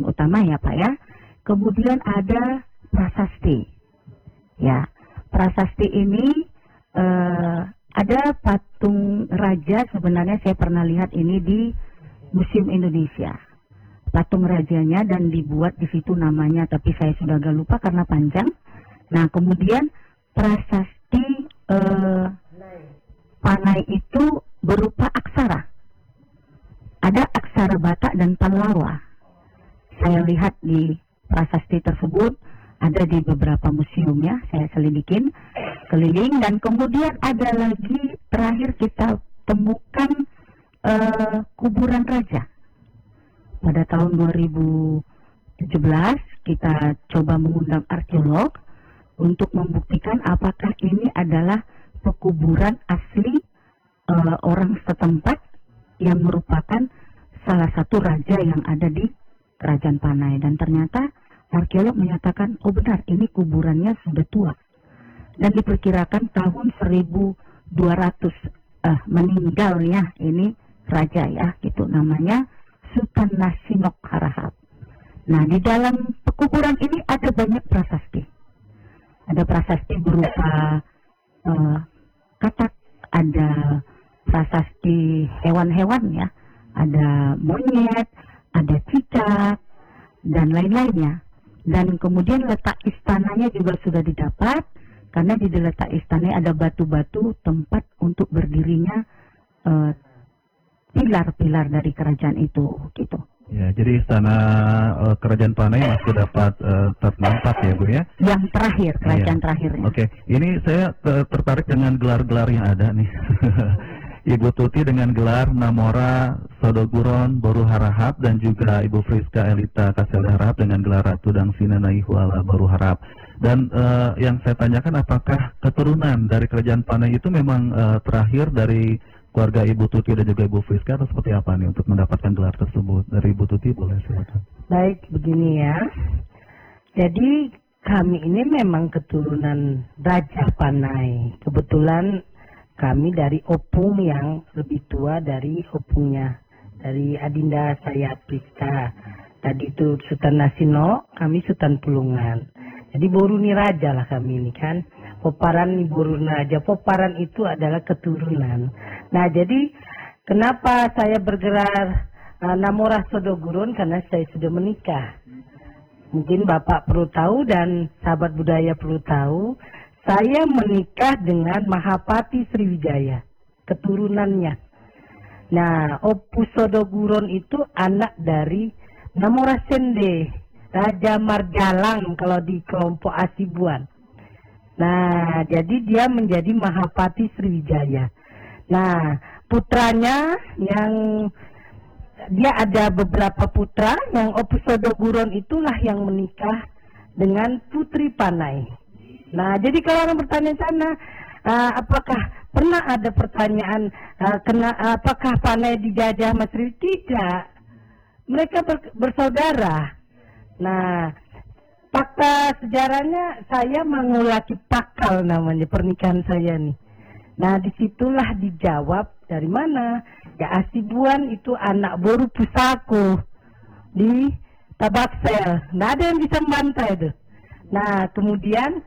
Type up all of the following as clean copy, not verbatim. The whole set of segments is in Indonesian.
paling utama ya Pak ya. Kemudian ada prasasti. Ya, prasasti ini ada patung raja, sebenarnya saya pernah lihat ini di Museum Indonesia. Patung rajanya dan dibuat di situ namanya, tapi saya sudah agak lupa karena panjang. Nah, kemudian prasasti Panai itu berupa aksara. Ada aksara Batak dan Pallawa. Saya lihat di prasasti tersebut, ada di beberapa museum ya, saya selidikin keliling. Dan kemudian ada lagi terakhir kita temukan kuburan raja. Pada tahun 2017 kita coba mengundang arkeolog untuk membuktikan apakah ini adalah pekuburan asli orang setempat yang merupakan salah satu raja yang ada di Kerajaan Panai. Dan ternyata arkeolog menyatakan, oh benar, ini kuburannya sudah tua. Dan diperkirakan tahun 1200 meninggalnya ini raja ya, gitu namanya Sultan Nasinok Harahap. Nah, di dalam pekuburan ini ada banyak prasasti. Ada prasasti berupa katak, ada prasasti hewan-hewan ya, ada monyet, ada cicak, dan lain-lainnya. Dan kemudian letak istananya juga sudah didapat, karena di letak istananya ada batu-batu tempat untuk berdirinya pilar-pilar dari kerajaan itu, gitu. Ya, jadi istana Kerajaan Panai masih dapat ternampak ya Bu ya? Yang terakhir, kerajaan terakhirnya. Oke, ini saya tertarik dengan gelar-gelar yang ada nih. Ibu Tuti dengan gelar Namora Sodoguron Boru Harahap, dan juga Ibu Friska Elita Kasel Harahap dengan gelar Ratu Dangsina Naihuala Boru Harahap. Dan yang saya tanyakan, apakah keturunan dari Kerajaan Panai itu memang terakhir dari keluarga Ibu Tuti dan juga Ibu Friska, atau seperti apa nih untuk mendapatkan gelar tersebut? Dari Ibu Tuti boleh silakan. Baik, begini ya. Jadi kami ini memang keturunan Raja Panai. Kebetulan kami dari opung yang lebih tua dari opungnya, dari adinda saya Priska. Tadi itu Sultan Nasino, kami Sultan Pulungan. Jadi Boruni Raja lah kami ini kan. Poparan Boruni Raja. Poparan itu adalah keturunan. Nah, jadi kenapa saya bergelar Namora Sodoguron? Karena saya sudah menikah. Mungkin Bapak perlu tahu dan sahabat budaya perlu tahu. Saya menikah dengan Mahapati Sriwijaya, keturunannya. Nah, Opu Sodoguron itu anak dari Namora Sende, Raja Marjalang kalau di kelompok Asibuan. Nah, jadi dia menjadi Mahapati Sriwijaya. Nah, putranya yang dia ada beberapa putra, yang Opu Sodoguron itulah yang menikah dengan Putri Panai. Nah, jadi kalau orang bertanya sana, apakah pernah ada pertanyaan, apakah Panai dijajah Mas Riri? Tidak. Mereka bersaudara. Nah, fakta sejarahnya saya mengulaki pakal namanya pernikahan saya nih. Nah, disitulah dijawab dari mana? Ya, Asibuan itu anak Boru Pusako di Tabaksel. Nah, ada yang bisa membantah itu. Nah, kemudian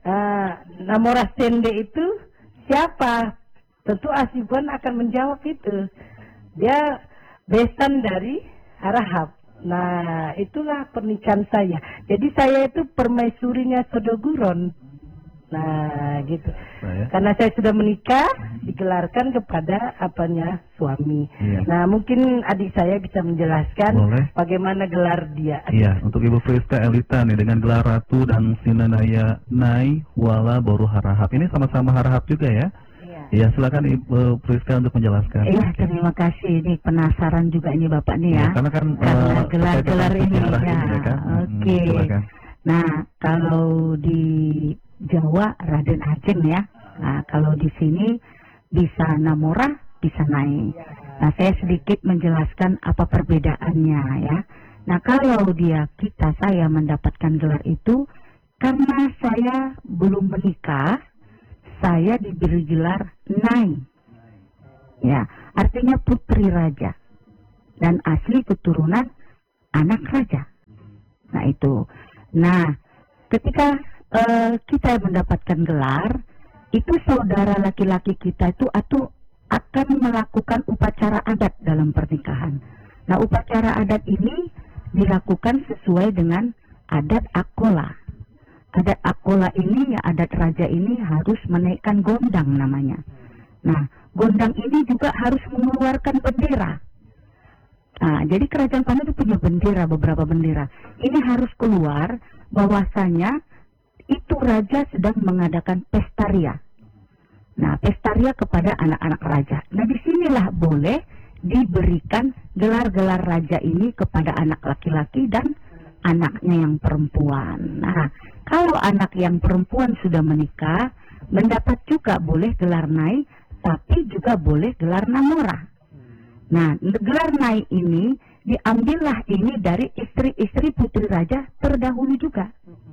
Namora Sende itu siapa? Tentu Asibuan akan menjawab itu. Dia besan dari Harahap. Nah, itulah pernikahan saya. Jadi saya itu permaisurinya Sodoguron. Nah, gitu. Karena saya sudah menikah, digelarkan kepada suami. Iya. Nah, mungkin adik saya bisa menjelaskan bagaimana gelar dia. Iya, untuk Ibu Friska Elita nih dengan gelar Ratu dan Sinanaya Naihuala Boru Harahap. Ini sama-sama Harahap juga ya? Iya, silakan Ibu Friska untuk menjelaskan. Iya, terima kasih. Ini penasaran juga ini Bapak nih ya. Karena kan gelar-gelar ini ya. Kan? Oke. Nah, kalau di Jawa Raden Ajeng ya. Nah, kalau di sini bisa Namora, bisa Nai. Nah, saya sedikit menjelaskan apa perbedaannya ya. Nah, kalau saya mendapatkan gelar itu karena saya belum menikah, saya diberi gelar Nai. Ya, artinya putri raja dan asli keturunan anak raja. Nah itu. Nah ketika kita mendapatkan gelar, itu saudara laki-laki kita itu akan melakukan upacara adat dalam pernikahan. Nah upacara adat ini dilakukan sesuai dengan adat akola. Adat akola ini, ya adat raja ini harus menaikkan gondang namanya. Nah gondang ini juga harus mengeluarkan bendera. Nah jadi kerajaan Panai itu punya bendera, beberapa bendera. Ini harus keluar bahwasanya itu raja sedang mengadakan pestaria. Nah, pestaria kepada anak-anak raja. Nah, disinilah boleh diberikan gelar-gelar raja ini kepada anak laki-laki dan anaknya yang perempuan. Nah, kalau anak yang perempuan sudah menikah, mendapat juga boleh gelar nai, tapi juga boleh gelar namora. Nah, gelar nai ini diambillah ini dari istri-istri putri raja terdahulu juga.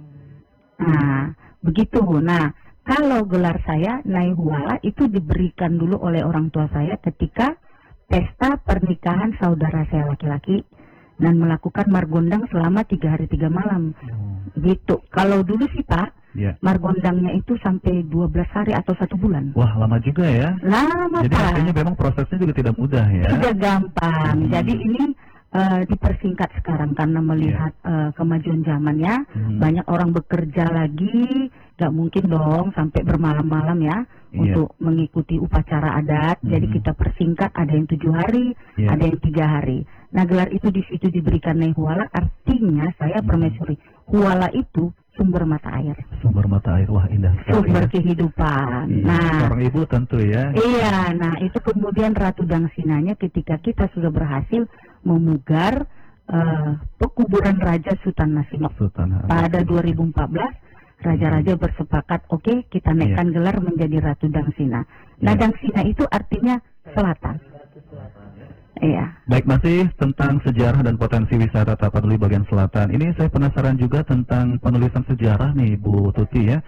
Nah, begitu. Nah, kalau gelar saya, Nai Huala, itu diberikan dulu oleh orang tua saya ketika pesta pernikahan saudara saya laki-laki dan melakukan margondang selama 3 hari 3 malam. Gitu. Kalau dulu sih Pak, margondangnya itu sampai 12 hari atau 1 bulan. Wah, lama juga ya. Lama Jadi Pak. artinya memang prosesnya juga tidak mudah ya. Tidak gampang. Jadi ini dipersingkat sekarang karena melihat kemajuan zamannya. Banyak orang bekerja lagi, gak mungkin dong sampai bermalam-malam ya untuk mengikuti upacara adat. Jadi kita persingkat, ada yang 7 hari, ada yang 3 hari. Nah gelar itu di situ diberikan Nai Huala, artinya saya permaisuri. Huala itu sumber mata air. Sumber mata air, wah indah sekali. Sumber kehidupan. Nah, seorang ibu tentu ya. Iya, nah itu kemudian Ratu Dangsinanya ketika kita sudah berhasil memugar pekuburan Raja Sultan Masinok. Pada 2014, raja-raja bersepakat, oke, kita naikkan gelar menjadi Ratu Dangsina. Nah, Dangsina itu artinya selatan. Iya. Baik, masih tentang sejarah dan potensi wisata Tapanuli bagian selatan. Ini saya penasaran juga tentang penulisan sejarah nih, Bu Tuti ya.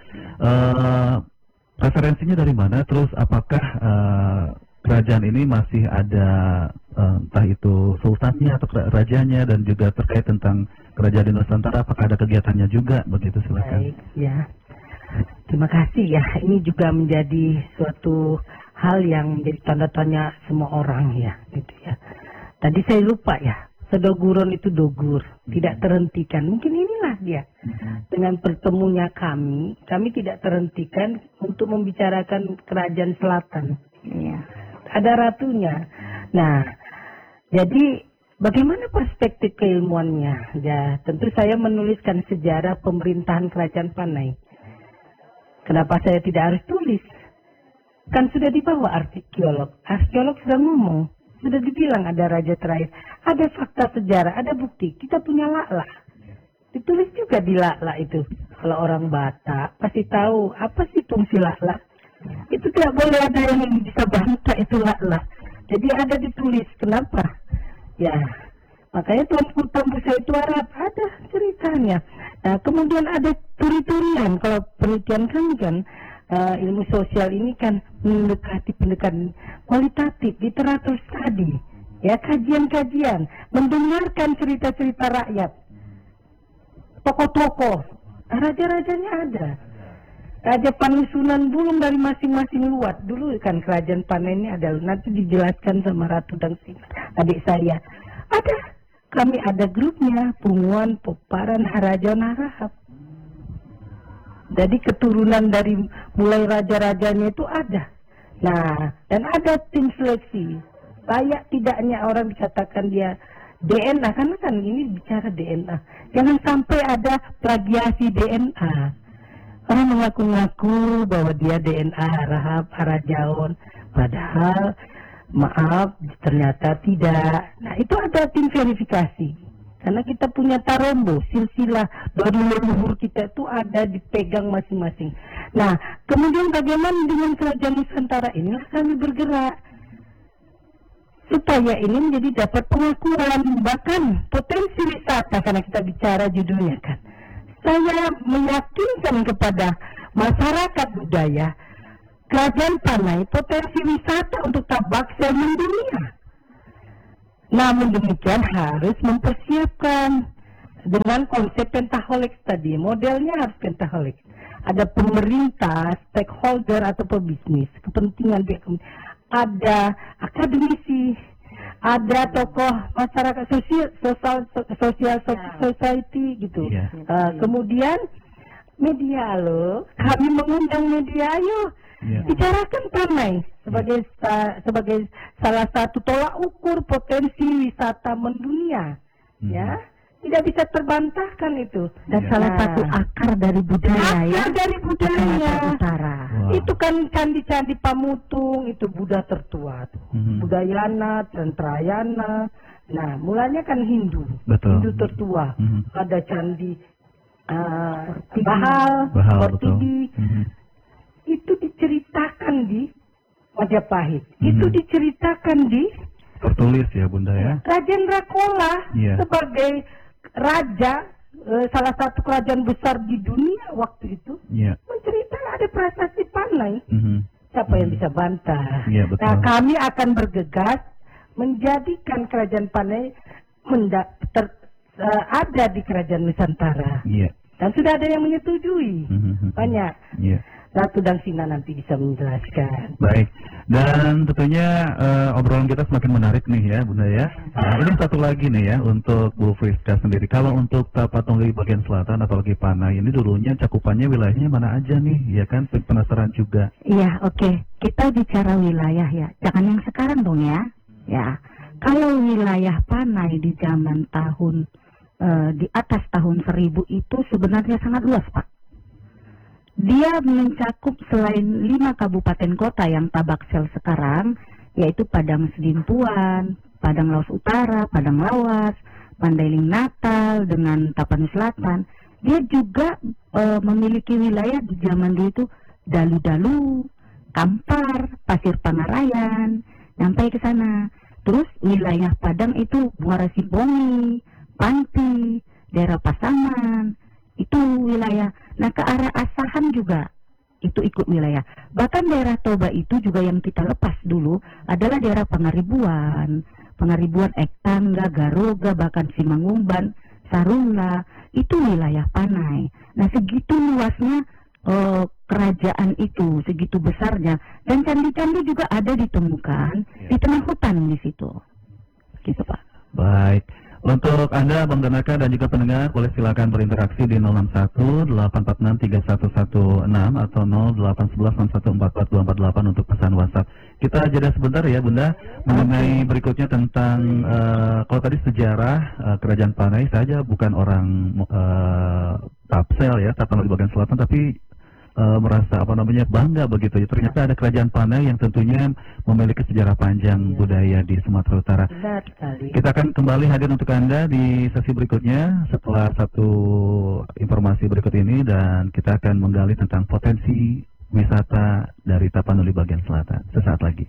Referensinya dari mana? Terus apakah kerajaan ini masih ada entah itu sultannya atau rajanya, dan juga terkait tentang kerajaan di Nusantara, apakah ada kegiatannya juga? Begitu, silakan. Baik, ya. Terima kasih ya. Ini juga menjadi suatu hal yang menjadi tanda tanya semua orang ya, gitu ya. Tadi saya lupa ya, Sedoguron itu dogur, tidak terhentikan. Mungkin inilah dia. Dengan bertemunya kami tidak terhentikan untuk membicarakan kerajaan selatan. Ya. Ada ratunya. Nah, jadi bagaimana perspektif keilmuannya? Ya, tentu saya menuliskan sejarah pemerintahan kerajaan Panai. Kenapa saya tidak harus tulis? Kan sudah dibawa arkeolog. Arkeolog sudah ngomong. Sudah dibilang ada raja terakhir. Ada fakta sejarah, ada bukti. Kita punya Lakla. Ditulis juga di Lakla itu. Kalau orang Batak pasti tahu apa sih fungsi Lakla. Itu tidak boleh ada yang bisa bantah itu Lakla. Jadi ada ditulis. Kenapa? Ya, makanya Tuanku Tambusa itu Arab. Ada ceritanya. Nah, kemudian ada turi-turian. Kalau penelitian kami kan, ilmu sosial ini kan mendekati pendekatan kualitatif, literatur study, ya, kajian-kajian, mendengarkan cerita-cerita rakyat, tokoh-tokoh, raja-rajanya ada. Raja Panusunan Bulung dari masing-masing luat. Dulu kan kerajaan Panai ini ada, nanti dijelaskan sama Ratu Dangsina, adik saya. Ada, kami ada grupnya, Punguan, Poparan, Harajan, Harahap. Jadi keturunan dari mulai raja-rajanya itu ada. Nah, dan ada tim seleksi. Layak tidaknya orang dikatakan dia DNA, karena kan ini bicara DNA. Jangan sampai ada plagiasi DNA. Orang mengaku-ngaku bahwa dia DNA Rahab, Harajaon. Padahal, maaf, ternyata tidak. Nah, itu ada tim verifikasi. Karena kita punya tarombo, silsilah dari leluhur kita itu ada dipegang masing-masing. Nah, kemudian bagaimana dengan kerajaan Nusantara? Inilah kami bergerak. Supaya ini menjadi dapat pengakuan, bahkan potensi wisata, karena kita bicara judulnya kan. Saya meyakinkan kepada masyarakat budaya, kerajaan Panai potensi wisata untuk Tabaksel mendunia. Namun demikian harus mempersiapkan dengan konsep Pentahelix tadi. Modelnya harus Pentahelix. Ada pemerintah, stakeholder atau pebisnis, kepentingan pihak, ada akademisi, ada tokoh masyarakat social society gitu. Kemudian media loh, kami mengundang media, ayo bicarakan Panai sebagai salah satu tolak ukur potensi wisata mendunia, ya. Tidak bisa terbantahkan itu. Dan salah satu akar dari budaya dari budaya. Utara. Itu kan candi-candi Pamutung, itu Buddha tertua tuh. Budayana, Centrayana. Nah, mulanya kan Hindu. Betul. Hindu tertua. Ada candi Bahal, Portigi. Itu diceritakan di Majapahit. Itu diceritakan di tertulis ya Bunda ya. Raden Rakola sebagai raja, salah satu kerajaan besar di dunia waktu itu, menceritakan ada prasasti Panai. Siapa yang bisa bantah? Nah, kami akan bergegas menjadikan kerajaan Panai ada di kerajaan Nusantara. Dan sudah ada yang menyetujui. Banyak. Ratu dan Sina nanti bisa menjelaskan. Baik, dan tentunya obrolan kita semakin menarik nih ya Bunda ya. Nah, ini satu lagi nih ya untuk Bu Friska sendiri. Kalau untuk Tapanuli bagian selatan atau lagi Panai ini dulunya cakupannya wilayahnya mana aja nih? Ya kan, penasaran juga. Iya, oke. Kita bicara wilayah ya, jangan yang sekarang dong ya. Ya, kalau wilayah Panai di zaman tahun di atas tahun 1000 itu sebenarnya sangat luas, Pak. Dia mencakup selain 5 kabupaten kota yang Tabaksel sekarang, yaitu Padang Sedimpuan, Padang Lawas Utara, Padang Lawas, Mandailing Natal, dengan Tapanuli Selatan. Dia juga memiliki wilayah di zaman dulu itu Dalu-Dalu, Kampar, Pasir Pangarayan, sampai ke sana. Terus wilayah Padang itu Muara Simbongi, Panti, daerah Pasaman, itu wilayah. Nah, ke arah Asahan juga itu ikut wilayah. Bahkan daerah Toba itu juga yang kita lepas dulu adalah daerah Pangaribuan, Ektangga, Garoga, bahkan Simangumban, Sarula, itu wilayah Panai. Nah, segitu luasnya kerajaan itu, segitu besarnya, dan candi-candi juga ada ditemukan di tengah hutan di situ. Gitu, Pak. Baik. Untuk Anda, Bang Danaka dan juga pendengar, boleh silakan berinteraksi di 061-846-3116 atau 0811-6144-248 untuk pesan WhatsApp. Kita jeda sebentar ya Bunda, mengenai berikutnya tentang, kalau tadi sejarah Kerajaan Panai saja bukan orang Tapsel ya, Tapanuli bagian selatan, tapi merasa bangga begitu ya. Ternyata ada kerajaan Panai yang tentunya memiliki sejarah panjang budaya di Sumatera Utara. Benar sekali. Kita akan kembali hadir untuk Anda di sesi berikutnya setelah satu informasi berikut ini, dan kita akan menggali tentang potensi wisata dari Tapanuli bagian selatan sesaat lagi.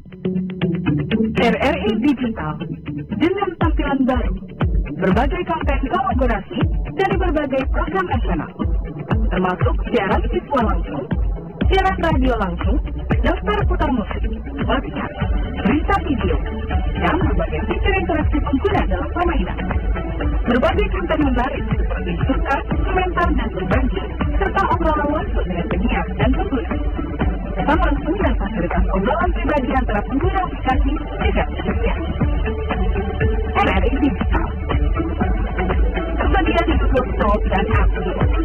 RRI Digital dengan tampilan baru, berbagai konten kolaborasi dari berbagai program nasional, termasuk siaran visual langsung, siaran radio langsung, daftar putar musik, podcast, berita video, dan berbagai fitur interaksi pengguna dalam permainan. Berbagai konten menarik seperti suka, komentar, dan berbagi, serta obrolan langsung dengan penyiar dan pengguna. Pesan langsung dan fasilitas obrolan pribadi antara pengguna aplikasi juga tersedia. RRI Digital tersedia di Google Store dan App Store.